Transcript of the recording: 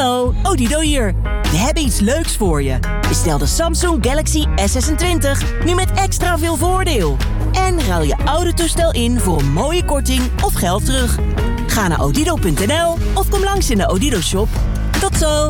Hallo, Odido hier. We hebben iets leuks voor je. Bestel de Samsung Galaxy S26 nu met extra veel voordeel. En ruil je oude toestel in voor een mooie korting of geld terug. Ga naar odido.nl of kom langs in de Odido shop. Tot zo!